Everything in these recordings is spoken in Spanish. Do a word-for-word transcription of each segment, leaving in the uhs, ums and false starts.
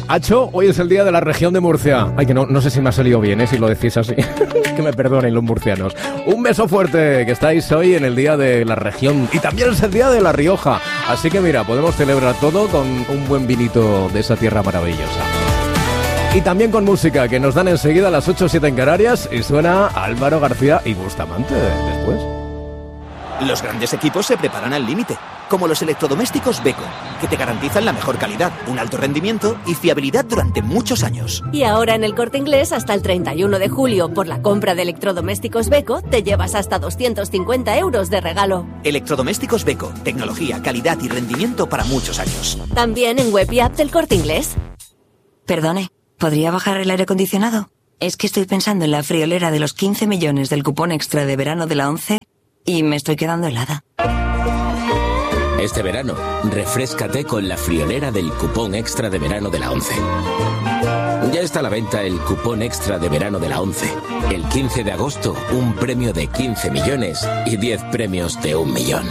Acho, hoy es el día de la región de Murcia. Ay, que no, no sé si me ha salido bien, ¿eh? Si lo decís así. Que me perdonen los murcianos. Un beso fuerte, que estáis hoy en el día de la región. Y también es el día de La Rioja. Así que mira, podemos celebrar todo con un buen vinito de esa tierra maravillosa. Y también con música, que nos dan enseguida a las ocho o siete en Canarias. Y suena Álvaro García y Bustamante después. Los grandes equipos se preparan al límite, como los electrodomésticos Beko, que te garantizan la mejor calidad, un alto rendimiento y fiabilidad durante muchos años. Y ahora en El Corte Inglés, hasta el treinta y uno de julio, por la compra de electrodomésticos Beko, te llevas hasta doscientos cincuenta euros de regalo. Electrodomésticos Beko, tecnología, calidad y rendimiento para muchos años. También en web y app del Corte Inglés. Perdone, ¿podría bajar el aire acondicionado? Es que estoy pensando en la friolera de los quince millones del cupón extra de verano de la ONCE y me estoy quedando helada. Este verano, refréscate con la friolera del cupón extra de verano de la ONCE. Ya está a la venta el cupón extra de verano de la ONCE. El quince de agosto, un premio de quince millones y diez premios de un millón.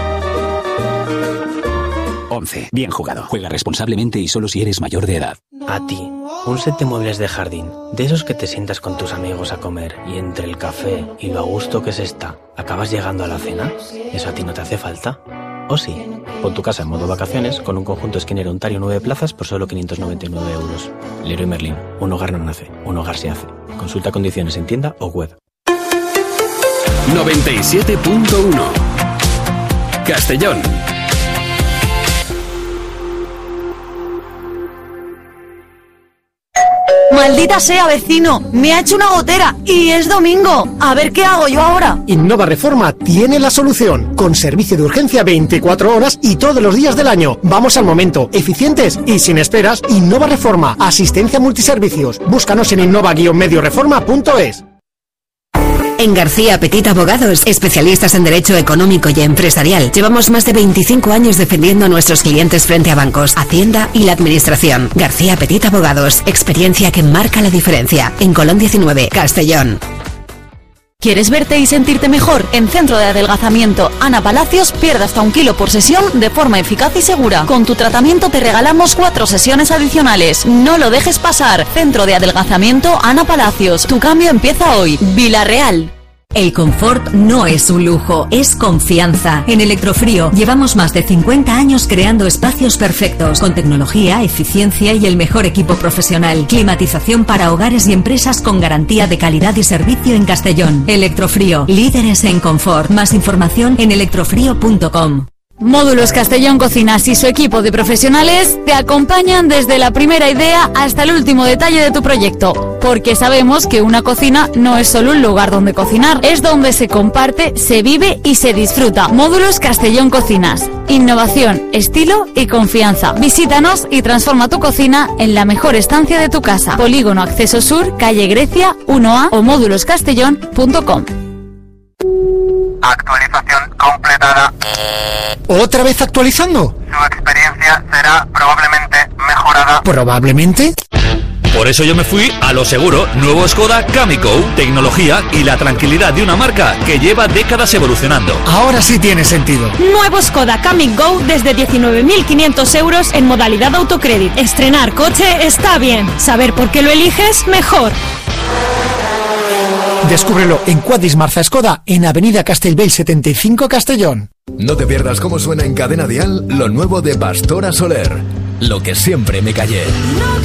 ONCE. Bien jugado. Juega responsablemente y solo si eres mayor de edad. A ti, un set de muebles de jardín, de esos que te sientas con tus amigos a comer y entre el café y lo a gusto que se está, ¿acabas llegando a la cena? ¿Eso a ti no te hace falta? ¿O sí? Pon tu casa en modo vacaciones con un conjunto Skinner Ontario nueve plazas por solo quinientos noventa y nueve euros. Leroy Merlin. Un hogar no nace, un hogar se hace. Consulta condiciones en tienda o web. noventa y siete punto uno Castellón. Maldita sea, vecino, me ha hecho una gotera y es domingo. A ver qué hago yo ahora. Innova Reforma tiene la solución, con servicio de urgencia veinticuatro horas y todos los días del año. Vamos al momento, eficientes y sin esperas. Innova Reforma, asistencia multiservicios. Búscanos en innova guion medio reforma punto es. En García Petit Abogados, especialistas en derecho económico y empresarial, llevamos más de veinticinco años defendiendo a nuestros clientes frente a bancos, Hacienda y la Administración. García Petit Abogados, experiencia que marca la diferencia. En Colón diecinueve, Castellón. ¿Quieres verte y sentirte mejor? En Centro de Adelgazamiento Ana Palacios pierde hasta un kilo por sesión de forma eficaz y segura. Con tu tratamiento te regalamos cuatro sesiones adicionales. No lo dejes pasar. Centro de Adelgazamiento Ana Palacios. Tu cambio empieza hoy. Villarreal. El confort no es un lujo, es confianza. En Electrofrío llevamos más de cincuenta años creando espacios perfectos, con tecnología, eficiencia y el mejor equipo profesional. Climatización para hogares y empresas con garantía de calidad y servicio en Castellón. Electrofrío, líderes en confort. Más información en electrofrío punto com. Módulos Castellón Cocinas y su equipo de profesionales te acompañan desde la primera idea hasta el último detalle de tu proyecto, porque sabemos que una cocina no es solo un lugar donde cocinar, es donde se comparte, se vive y se disfruta. Módulos Castellón Cocinas, innovación, estilo y confianza. Visítanos y transforma tu cocina en la mejor estancia de tu casa. Polígono Acceso Sur, calle Grecia uno A o módulos castellón punto com. Actualización completada. ¿Otra vez actualizando? Su experiencia será probablemente mejorada. ¿Probablemente? Por eso yo me fui a lo seguro. Nuevo Skoda Kamiq, tecnología y la tranquilidad de una marca que lleva décadas evolucionando. Ahora sí tiene sentido. Nuevo Skoda Kamiq Go desde diecinueve mil quinientos euros en modalidad autocrédit. Estrenar coche está bien. Saber por qué lo eliges, mejor. Descúbrelo en Quadris Marza Skoda, en Avenida Castellbell setenta y cinco, Castellón. No te pierdas cómo suena en Cadena Dial lo nuevo de Pastora Soler. Lo que siempre me callé.